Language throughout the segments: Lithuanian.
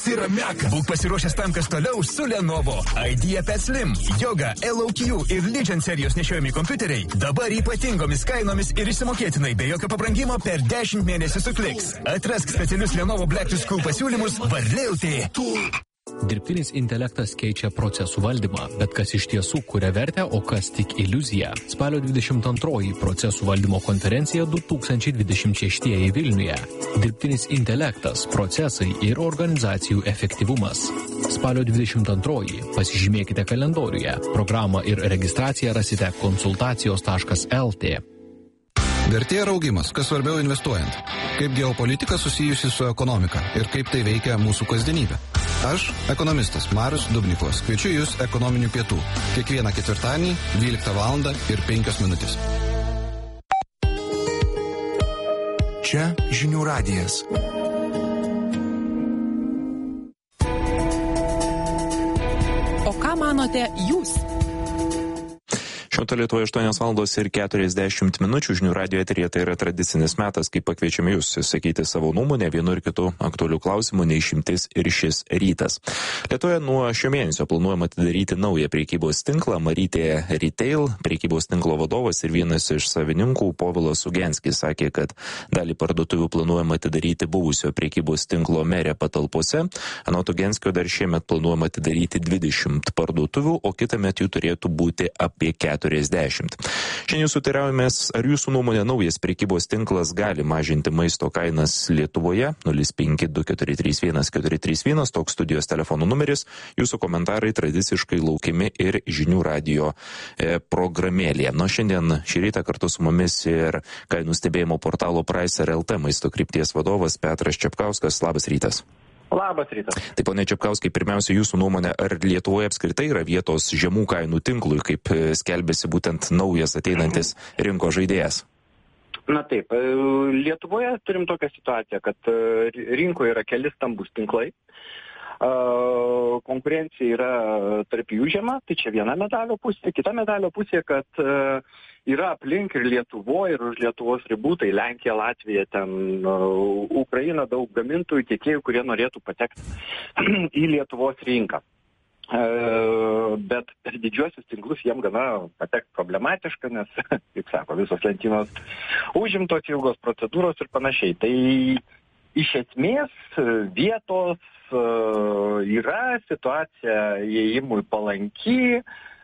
yra meka. Būk pasiruošęs tam, kas toliau su Lenovo. IdeaPad Slim, Yoga, LOQ ir Legend serijos nešiojami kompiuteriai dabar ypatingomis kainomis ir išsimokėtinai be jokio pabrangimo per 10 mėnesių su Kliks. Atrask specialius Lenovo Black to School pasiūlymus Varliauti. Dirbtinis intelektas keičia procesų valdymą, bet kas iš tiesų kuria vertę, o kas tik iliuzija. Spalio 22 procesų valdymo konferencija 2026 Vilniuje. Dirbtinis intelektas, procesai ir organizacijų efektyvumas. Spalio 22 pasižymėkite kalendoriuje. Programą ir registraciją rasite konsultacijos.lt. Vertė ir augimas, kas svarbiau investuojant. Kaip geopolitika susijusi su ekonomika ir kaip tai veikia mūsų kasdienybę. Aš, ekonomistas Marius Dubnikovas, kviečiu Jūs ekonominių pietų. Kiekvieną ketvirtadienį, 12 val. ir 5 minutės. Čia Žinių radijas. O ką manote jūs? Šiuo metu Lietuvoje 8 valandos ir 40 minučių. Žinių radijo eteryje tai yra tradicinis metas, kai pakviečiame jūs sakyti savo nuomonę vienu ir kitu aktualiu klausimu, neišimtis ir šis rytas. Lietuvoje nuo šio mėnesio planuojama atidaryti naują prekybos tinklą Marytė Retail. Prekybos tinklo vadovas ir vienas iš savininkų Povilas Ugenskis sakė, kad dalį parduotuvių planuojama atidaryti buvusio prekybos tinklo Merė patalpose. Anot Ugenskio dar šiemet planuojama atidaryti 20 parduotuvių, o kitąmet jų turėtų būti apie 40. Šiandien sutiraujamės, ar jūsų nuomonė naujas prekybos tinklas gali mažinti maisto kainas Lietuvoje? 052431431, toks studijos telefonų numeris. Jūsų komentarai tradiciškai laukiami ir Žinių radijo programėlėje. Nuo šiandien šį rytą kartu su mumis ir kainų stebėjimo portalo Pricer LT maisto krypties vadovas Petras Čepkauskas. Labas rytas. Labas rytas. Taip, pone Čepkauskai, pirmiausia, jūsų nuomonė, ar Lietuvoje apskritai yra vietos žemų kainų tinklui, kaip skelbėsi būtent naujas ateinantis rinkos žaidėjas? Na taip, Lietuvoje turim tokią situaciją, kad rinkoje yra keli stambus tinklai. Konkurencija yra tarp jų žema, tai čia viena medalio pusė. Kita medalio pusė, kad yra aplink ir Lietuvoje, ir už Lietuvos ribų, tai Lenkija, Latvija, ten Ukraina, daug gamintojų, tiekėjų, kurie norėtų patekti į Lietuvos rinką. Bet per didžiuosius tinklus jiem gana patekti problematiška, nes, kaip sako, visos lentynos užimtos, ilgos procedūros ir panašiai. Tai iš esmės vietos yra, situacija įėjimui palanki,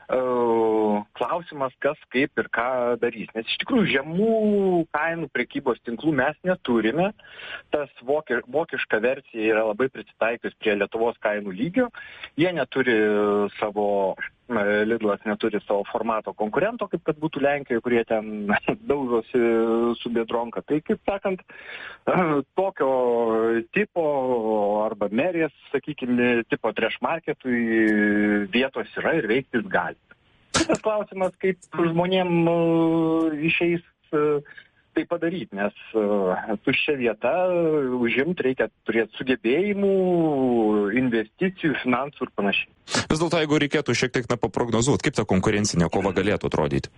klausimas, kas, kaip ir ką darys. Nes iš tikrųjų žemų kainų prekybos tinklų mes neturime. Tas vokiška versija yra labai prisitaikius prie Lietuvos kainų lygio. Jie neturi savo, Lidlas neturi savo formato konkurento, kaip kad būtų Lenkijoje, kurie ten daužosi su Biedronka. Tai, kaip sakant, tokio tipo arba merės, sakykime, tipo trash marketui vietos yra ir veiktis gali. Kitas klausimas, kaip žmonėm išeis tai padaryti, nes tuščia vieta užimti reikia turėti sugebėjimų, investicijų, finansų ir panašiai. Vis dėlto, jeigu reikėtų šiek tiek paprognozuoti, kaip ta konkurencinė kova galėtų atrodyti?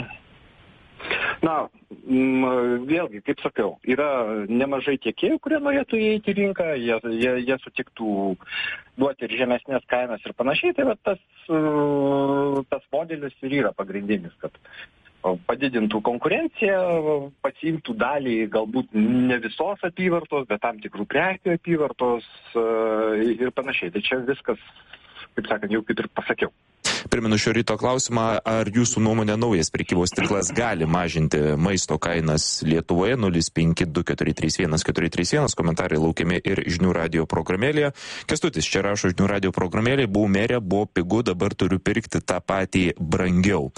Na, vėlgi, kaip sakiau, yra nemažai tiekėjų, kurie norėtų įeiti į rinką, jie sutiktų duoti ir žemesnės kainas ir panašiai, tai va tas modelis ir yra pagrindinis, kad padidintų konkurenciją, pasiimtų dalį galbūt ne visos apyvartos, bet tam tikrų prekių apyvartos ir panašiai. Tai čia viskas, kaip sakant, jau kaip ir pasakiau. Primenu šio ryto klausimą, ar jūsų nuomonė naujas prekybos tinklas gali mažinti maisto kainas Lietuvoje? 052431431, komentarai laukiami ir Žinių radijo programėlėje. Kęstutis čia rašo Žinių radijo programėlėje, buvau merė, buvo pigu, dabar turiu pirkti tą patį brangiau.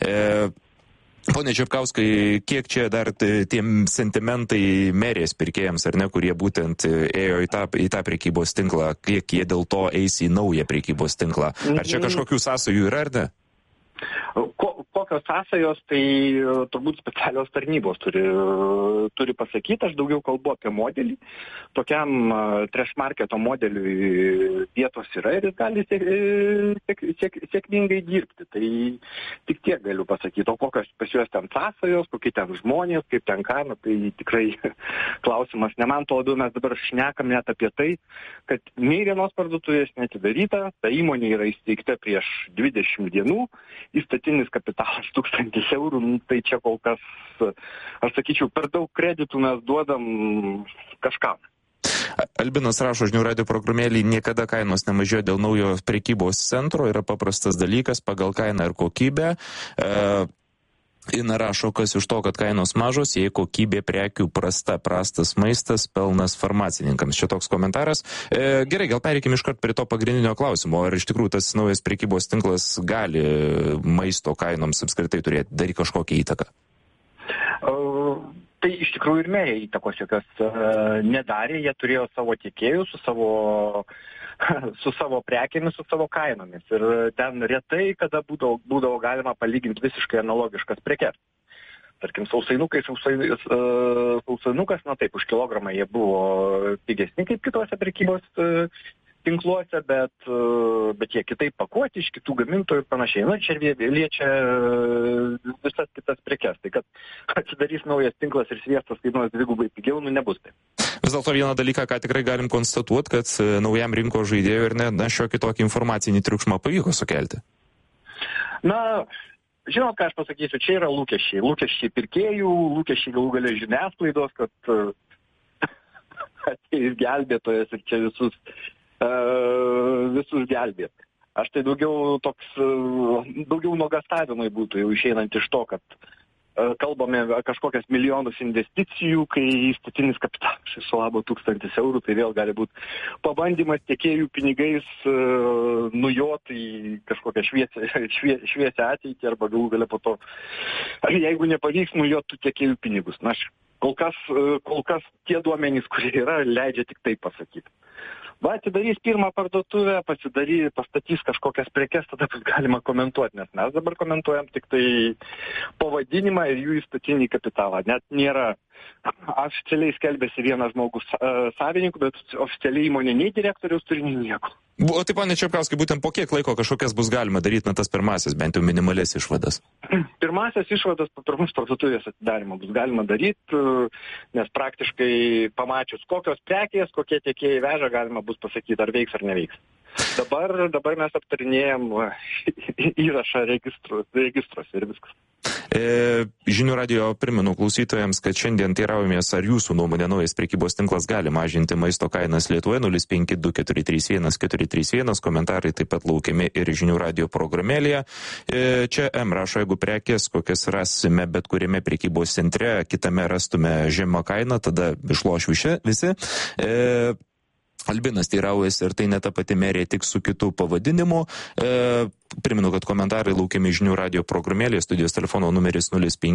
Pone Čepkauskai, kiek čia dar tiem sentimentai merės pirkėjams, ar ne, kurie būtent ėjo į tą prekybos tinklą, kiek jie dėl to eis į naują prekybos tinklą? Ar čia kažkokių sąsajų yra, ar ne? Ko kokios sąsajos, tai turbūt specialios tarnybos turi pasakyti. Aš daugiau kalbu apie modelį. Tokiam trash marketo modeliui vietos yra ir jis gali sėkmingai dirbti. Tai tik tiek galiu pasakyti. O kokios pas juos ten sąsajos, kokie ten žmonės, kaip ten ką, tai tikrai klausimas ne man. To labiau mes dabar šnekam net apie tai, kad nei vienos parduotuvės neatidaryta, ta įmonė yra įsteigta prieš 20 dienų, įstatinis kapitalas 1000 eurų, tai čia kol kas, aš sakyčiau, per daug kreditų mes duodam kažkam. Albinas rašo žinių radio programėlį, niekada kainos nemažėjo dėl naujo prekybos centro, yra paprastas dalykas pagal kainą ir kokybę. Ina rašo, kas iš to, kad kainos mažos, jei kokybė prekių prastas maistas, pelnas farmacininkams. Čia toks komentaras. Gerai, gal pereikime iškart prie to pagrindinio klausimo. Ar iš tikrųjų tas naujas prekybos tinklas gali maisto kainoms apskritai daryti kažkokią įtaką? Tai iš tikrųjų ir merė įtakos jokios nedarė. Jie turėjo savo tiekėjus su savo prekėmis, su savo kainomis. Ir ten retai, kada būdavo galima palyginti visiškai analogiškas prekes. Tarkim, sausainukas, na taip, už kilogramą jie buvo pigesni kaip kitose prekybos tinkluose, bet jie kitaip pakuoti iš kitų gamintojų ir panašiai. Na, čia liečia visas kitas prekes. Tai kad atsidarys naujas tinklas ir sviestas kainuos dvigubai pigiau, nebus taip. Vis dėlto vieną dalyką, ką tikrai galim konstatuoti, kad naujam rinkos žaidėjui ir šiokį tokį informacinį triukšmą pavyko sukelti. Na, žinot, ką aš pasakysiu, čia yra lūkesčiai. Lūkesčiai pirkėjų, lūkesčiai galų galia žiniasklaidos, kad ateis gelbėtojas ir čia visus gelbėt. Aš tai daugiau nuogąstavimai būtų jau išeinant iš to, kad kalbame kažkokias milijonus investicijų, kai įstatinis kapitalas viso labo 1000 eurų, tai vėl gali būti pabandymas tiekėjų pinigais nujoti į kažkokią šviesią ateitį arba galų galia po to, jeigu nepavyks nujoti tų tiekėjų pinigus. Na, kol kas tie duomenys, kurie yra, leidžia tik tai pasakyti. Va, atidarys pirmą parduotuvę, pastatys kažkokias prekes, tada bus galima komentuoti, nes mes dabar komentuojam tik tai pavadinimą ir jų įstatinį kapitalą. Net nėra oficialiai skelbėsi vienas žmogus savininkų, bet oficialiai įmonė nei direktoriaus turi, nei nieko. O taip, pane Čepkauskai, būtent po kiek laiko kažkokias bus galima daryti, tas pirmasis, bent jau minimalės išvadas? Pirmasis išvadas po pirmus parduotuvės atidarimo bus galima daryti, nes praktiškai pamačius kokios prekės, kokie tiekėjai veža, galima bus pasakyti, ar veiks ar neveiks. Dabar mes aptarinėjom įrašą registruose ir viskas. Žinių radio primenu klausytojams, kad šiandien teiraujamės, ar jūsų nuomonė naujas prekybos tinklas gali mažinti maisto kainas Lietuvoje. 052-431-431, komentarai taip pat laukiami ir žinių radio programėlėje. Čia M rašo, jeigu prekės, kokias rasime bet kuriame prekybos centre, kitame rastume žemą kainą, tada išloš visi. Albinas teiraujasi, ir tai ne ta pati merė, tik su kitu pavadinimu. Primenu, kad komentarai laukiami žinių radio programėlėje, studijos telefono numeris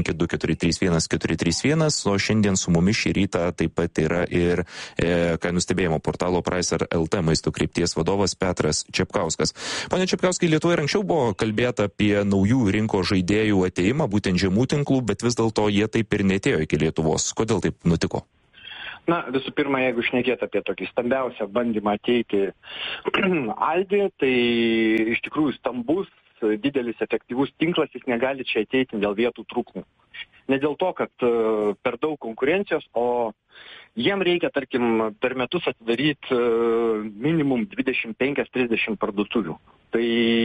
052-431-431, o šiandien su mumis šį rytą taip pat yra ir kainų stebėjimo portalo Pricer LT maisto krypties vadovas Petras Čepkauskas. Pane Čepkauskai, Lietuvoje anksčiau buvo kalbėta apie naujų rinkos žaidėjų ateimą, būtent žemų tinklų, bet vis dėlto jie taip ir neatėjo iki Lietuvos. Kodėl taip nutiko? Na, visų pirma, jeigu šnekėt apie tokį stambiausią bandymą ateiti Aldi, tai iš tikrųjų stambus, didelis, efektyvus tinklas, jis negali čia ateiti dėl vietų trūkumų. Ne dėl to, kad per daug konkurencijos, o jiem reikia, tarkim, per metus atidaryti minimum 25-30 parduotuvių. Tai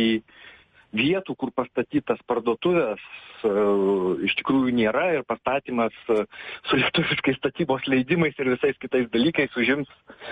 vietų, kur pastatytas parduotuvės, iš tikrųjų nėra ir pastatymas su lietuviškais statybos leidimais ir visais kitais dalykais užims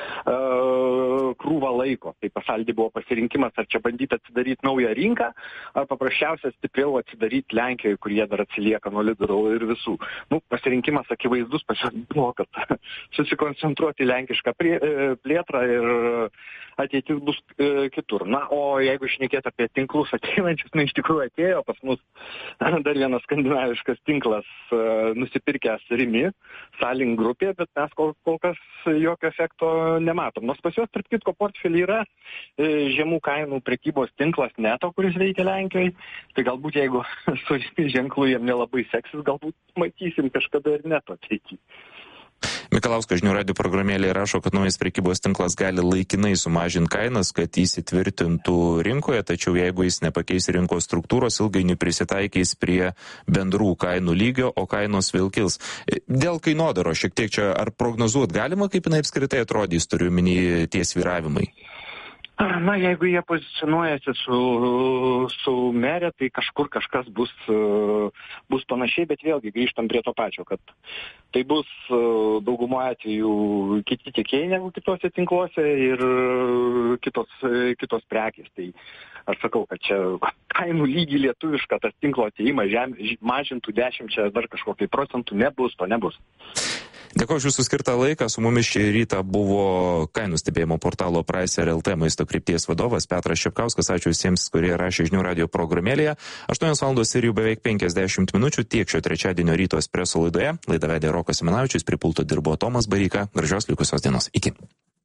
krūvą laiko. Tai pas Aldi buvo pasirinkimas, ar čia bandyti atsidaryti naują rinką, ar paprasčiausiai stipriau atsidaryti Lenkijoje, kur jie dar atsilieka nuo Lidl ir visų. Pasirinkimas akivaizdus pas juos buvo, kad susikoncentruoti lenkišką plėtrą ir ateitis bus kitur. Na, o jeigu šnekėt apie tinklus ateinančius, iš tikrųjų atėjo pas mus dar vienas skandinaviškas tinklas nusipirkęs Rimi, Salling grupė, bet mes kol kas jokio efekto nematom. Nors pas juos, tarp kitko, portfelį yra žemų kainų prekybos tinklas Neto, kuris veikia Lenkijoje, tai galbūt jeigu su ženklu jiem nelabai seksis, galbūt matysim kažkada ir Neto ateityje. Mikalauskas Žinių radijo programėlėje rašo, kad naujas prekybos tinklas gali laikinai sumažinti kainas, kad įsitvirtintų rinkoje, tačiau jeigu jis nepakeis rinkos struktūros, ilgainiui prisitaikys prie bendrų kainų lygio, o kainos vėl kils. Dėl kainodaro šiek tiek čia ar prognozuot galima, kaip jinai apskritai atrodys, turiu minį tie svyravimai? Na, jeigu jie pozicionuojasi su merė, tai kažkur kažkas bus panašiai, bet vėlgi grįžtam prie to pačio, kad tai bus daugumo atveju kiti tiekėjai negu kitose tinkluose ir kitos prekės. Tai aš sakau, kad čia kainų lygį lietuvišką tas tinklo atėjimas mažintų 10 dar kažkokiai procentų nebus. Dėkuoju už jūsų skirtą laiką. Su mumis šį rytą buvo kainų stebėjimo portalo Pricer LT maisto krypties vadovas Petras Čepkauskas. Ačiū visiems, kurie rašė Žinių radijo programėlėje. 8 valandos ir jau beveik 50 minučių tiek šio trečiadienio ryto espreso laidoje. Laidą vedė Rokas Simanavičius, prie pulto dirbo Tomas Bareika. Gražios likusios dienos. Iki.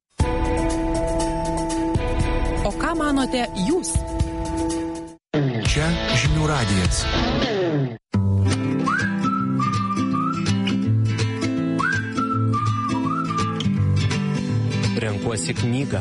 O ką manote jūs? Čia Žinių radijas. Renkuosi knygą.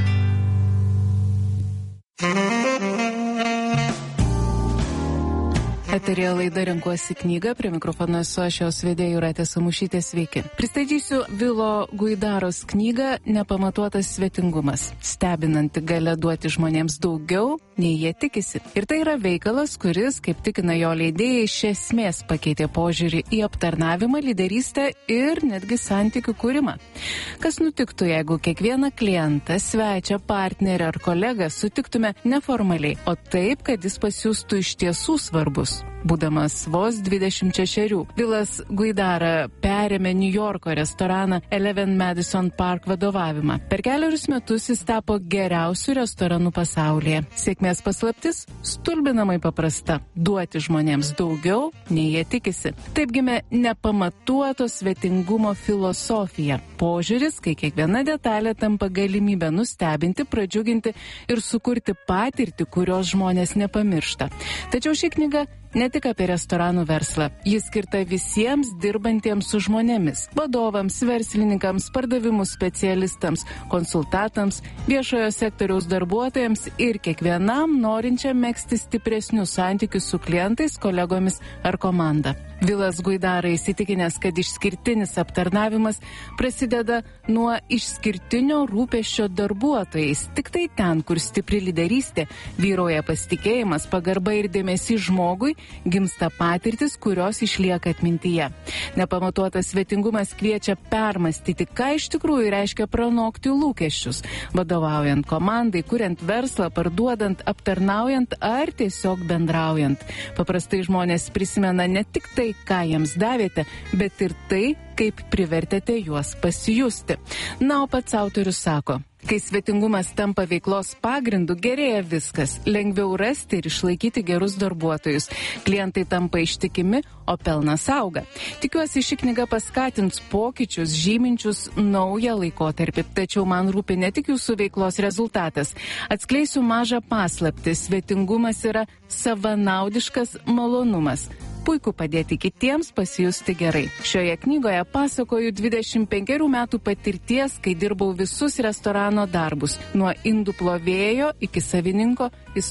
Eterėje laida Renkuosi knygą, prie mikrofono esu aš jos vedėja Jūratė Samušytė, sveiki. Pristatysiu Vilo Guidaros knygą Nepamatuotas svetingumas, stebinanti galia duoti žmonėms daugiau, nei jie tikisi. Ir tai yra veikalas, kuris, kaip tikina jo leidėjai, iš esmės pakeitė požiūrį į aptarnavimą, lyderystę ir netgi santykių kūrimą. Kas nutiktų, jeigu kiekvieną klientą, svečią, partnerį ar kolegą sutiktume neformaliai, o taip, kad jis pasijustų iš tiesų svarbus? Būdamas vos 26, Vilas Guidara perėmė New Yorko restoraną Eleven Madison Park vadovavimą. Per 4 metus jis tapo geriausiu restoranu pasaulyje. Sėkmės paslaptis stulbinamai paprasta – duoti žmonėms daugiau, nei jie tikisi. Taip gimė nepamatuoto svetingumo filosofija. Požiūris, kai kiekviena detalė tampa galimybę nustebinti, pradžiuginti ir sukurti patirtį, kurios žmonės nepamiršta. Tačiau ši knyga ne tik apie restoranų verslą. Jis skirta visiems dirbantiems su žmonėmis – vadovams, verslininkams, pardavimų specialistams, konsultantams, viešojo sektoriaus darbuotojams ir kiekvienam norinčiam megzti stipresnius santykius su klientais, kolegomis ar komanda. Vilas Guidara įsitikinęs, kad išskirtinis aptarnavimas prasideda nuo išskirtinio rūpesčio darbuotojais. Tik tai ten, kur stipri lyderystė, vyrauja pasitikėjimas, pagarba ir dėmesys žmogui, gimsta patirtis, kurios išlieka atmintyje. Nepamatuotas svetingumas kviečia permastyti, ką iš tikrųjų reiškia pranokti lūkesčius, vadovaujant komandai, kuriant verslą, parduodant, aptarnaujant ar tiesiog bendraujant. Paprastai žmonės prisimena ne tik tai, ką jiems davėte, bet ir tai, kaip privertėte juos pasijusti. Na, o pats autorius sako, kai svetingumas tampa veiklos pagrindu, gerėja viskas, lengviau rasti ir išlaikyti gerus darbuotojus. Klientai tampa ištikimi, o pelnas auga. Tikiuosi, ši knyga paskatins pokyčius, žyminčius naują laikotarpį. Tačiau man rūpi ne tik jūsų veiklos rezultatas. Atskleisiu mažą paslaptį. Svetingumas yra savanaudiškas malonumas. Puiku padėti kitiems pasijusti gerai. Šioje knygoje pasakoju 25 metų patirties, kai dirbau visus restorano darbus, nuo indų plovėjo iki savininko